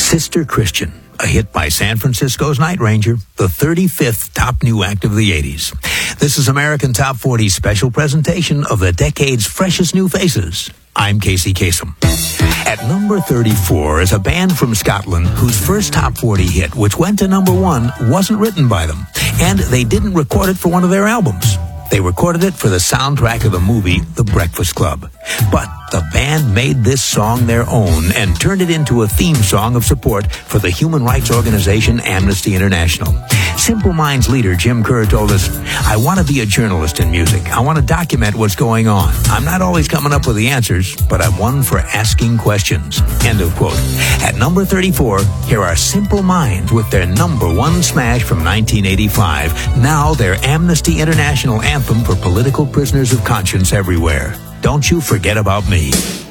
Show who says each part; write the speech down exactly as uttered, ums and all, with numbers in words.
Speaker 1: Sister Christian, a hit by San Francisco's Night Ranger, the thirty-fifth top new act of the eighties. This is American Top forty's special presentation of the decade's freshest new faces. I'm Casey Kasem. At number thirty-four is a band from Scotland whose first top forty hit, which went to number one, wasn't written by them, and they didn't record it for one of their albums. They recorded it for the soundtrack of the movie The Breakfast Club. But the band made this song their own and turned it into a theme song of support for the human rights organization Amnesty International. Simple Minds leader Jim Kerr told us, "I want to be a journalist in music. I want to document what's going on. I'm not always coming up with the answers, but I'm one for asking questions." End of quote. At number thirty-four, here are Simple Minds with their number one smash from nineteen eighty-five, now their Amnesty International anthem for political prisoners of conscience everywhere. Don't You Forget About Me.